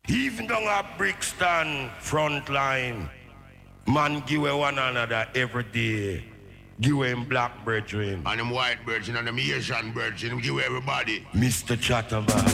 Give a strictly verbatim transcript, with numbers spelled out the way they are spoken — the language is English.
Even down at Brixton front line, man give away one another every day. Give away him black brethren. And them white brethren and them Asian brethren, give away everybody. Mister Chatterbox.